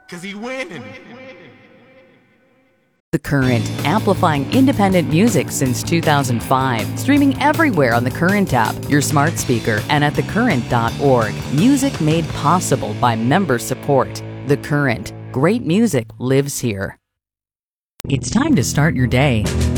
'Cause he winning. The Current, amplifying independent music since 2005. Streaming everywhere on the Current app, your smart speaker, and at thecurrent.org. Music made possible by member support. The Current. Great music lives here. It's time to start your day.